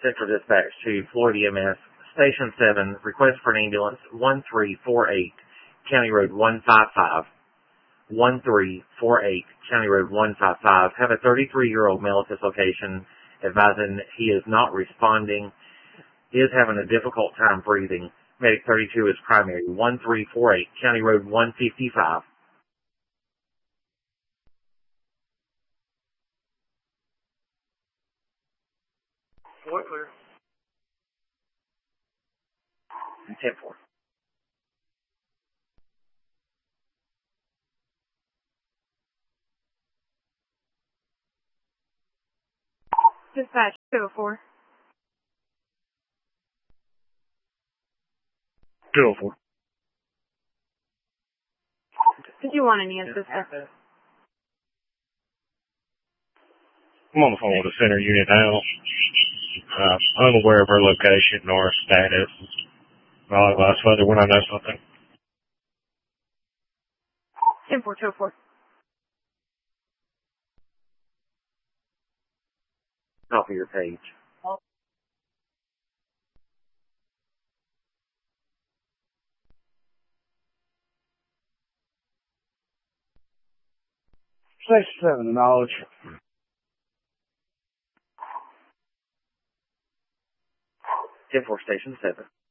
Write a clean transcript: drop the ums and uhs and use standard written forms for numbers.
Central Dispatch to Florida EMS, Station 7, request for an ambulance 1348, County Road 155. 1348, County Road 155. Have a 33-year-old male at this location, advising he is not responding, is having a difficult time breathing. Medic 32 is primary. 1348, County Road 155. Floyd clear. 10-4. Dispatch 204. 204. Did you want any assistance? I'm on the phone with the center unit now. Unaware of her location or status. I'll advise further when I know something. 10-4-204. Top of your page. Station 7, knowledge. 10-4, Station 7.